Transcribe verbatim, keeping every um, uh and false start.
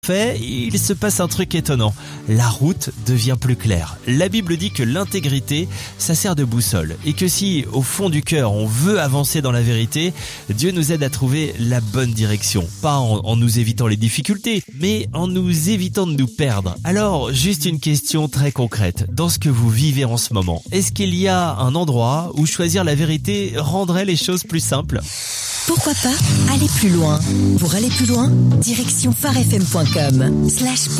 Fait, il se passe un truc étonnant. La route devient plus claire. La Bible dit que l'intégrité, ça sert de boussole. Et que si, au fond du cœur, on veut avancer dans la vérité, Dieu nous aide à trouver la bonne direction. Pas en, en nous évitant les difficultés, mais en nous évitant de nous perdre. Alors, juste une question très concrète. Dans ce que vous vivez en ce moment, est-ce qu'il y a un endroit où choisir la vérité rendrait les choses plus simples ? Pourquoi pas aller plus loin? Pour aller plus loin, direction phare f m point com slash